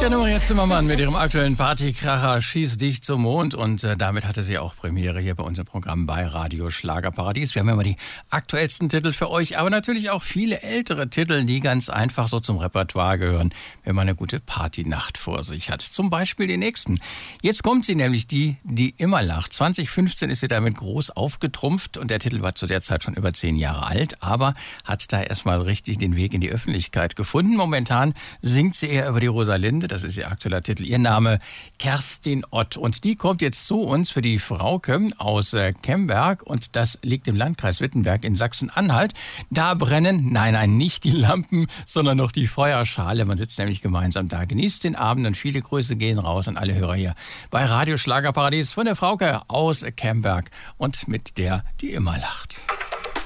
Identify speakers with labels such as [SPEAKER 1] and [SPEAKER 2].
[SPEAKER 1] Maria Zimmermann mit ihrem aktuellen Partykracher Schieß dich zum Mond und damit hatte sie auch Premiere hier bei unserem Programm bei Radio Schlagerparadies. Wir haben immer die aktuellsten Titel für euch, aber natürlich auch viele ältere Titel, die ganz einfach so zum Repertoire gehören, wenn man eine gute Partynacht vor sich hat. Zum Beispiel die nächsten. Jetzt kommt sie nämlich, die immer lacht. 2015 ist sie damit groß aufgetrumpft und der Titel war zu der Zeit schon über 10 Jahre alt, aber hat da erstmal richtig den Weg in die Öffentlichkeit gefunden. Momentan singt sie eher über die Rosalinde, das ist ihr aktueller Titel. Ihr Name Kerstin Ott. Und die kommt jetzt zu uns für die Frauke aus Kemberg. Und das liegt im Landkreis Wittenberg in Sachsen-Anhalt. Da brennen, nein, nicht die Lampen, sondern noch die Feuerschale. Man sitzt nämlich gemeinsam da. Genießt den Abend und viele Grüße gehen raus an alle Hörer hier bei Radio Schlagerparadies von der Frauke aus Kemberg und mit der, die immer lacht.